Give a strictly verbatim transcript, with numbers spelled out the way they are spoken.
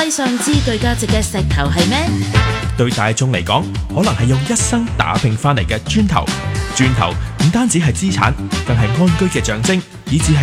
世上之具價值嘅石頭係咩？ 對大眾嚟講，可能係用一生打拼翻嚟嘅磚頭。磚頭唔單止係資產，更係安居嘅象徵，以至係